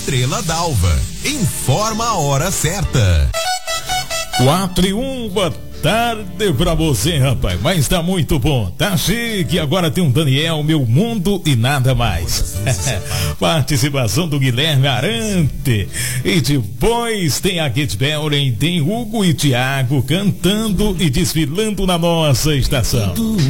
Estrela d'Alva. Informa a hora certa. 4:01, boa tarde pra você, rapaz, mas tá muito bom, tá chique. Agora tem um Daniel, Meu Mundo e Nada Mais. Participação do Guilherme Arante. E depois tem a Kate Belren, tem Hugo e Thiago cantando e desfilando na nossa estação.